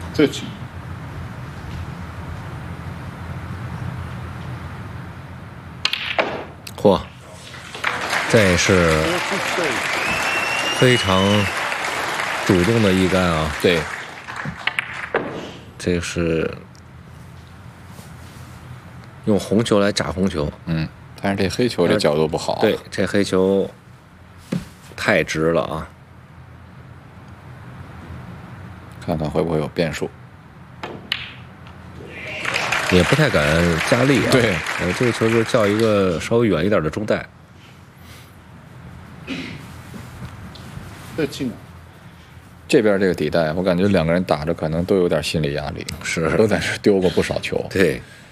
这球嚯，这是非常主动的一杆啊！ 对， 这是用红球来炸红球。 但是这黑球这角度不好。 对，这黑球太直了啊！ 看看会不会有变数。 也不太敢加力啊。 对， 这个球就叫一个稍微远一点的中带。 这进了。 这边这个底带，我感觉两个人打着可能都有点心理压力， 是都在这丢过不少球。 对，